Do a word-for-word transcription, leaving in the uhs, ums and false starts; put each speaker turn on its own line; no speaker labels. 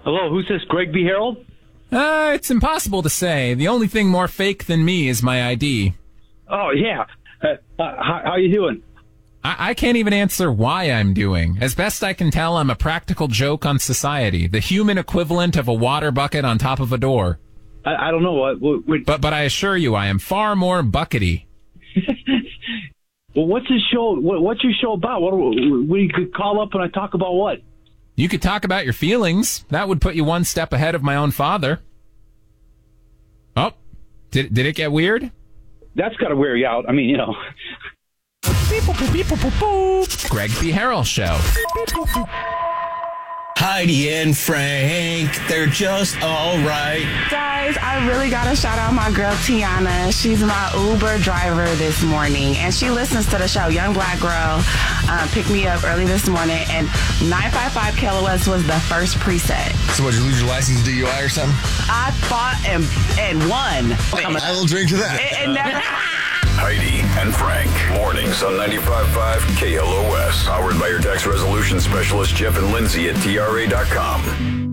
Hello, who's this? Greg B. Harold?
Uh, it's impossible to say. The only thing more fake than me is my I D.
Oh, yeah. Uh, uh, how, how you doing?
I-, I can't even answer why I'm doing. As best I can tell, I'm a practical joke on society, the human equivalent of a water bucket on top of a door.
I, I don't know. What, what, what...
But but I assure you, I am far more buckety.
Well, what's this show? What, what's your show about? What we could call up and I talk about what?
You could talk about your feelings. That would put you one step ahead of my own father. Oh, did did it get weird?
That's got to wear you out. I mean, you know.
Greg B. Harold Show.
Heidi and Frank, they're just all right.
Guys, I really got to shout out my girl Tiana. She's my Uber driver this morning, and she listens to the show. Young black girl um, picked me up early this morning, and nine five five K L O S was the first preset.
So what, did you lose your license, D U I or something?
I fought and, and won.
I will drink to that.
It, it never...
Heidi and Frank, mornings on ninety-five point five K L O S. Powered by your tax resolution specialist, Jeff and Lindsay at T R A dot com.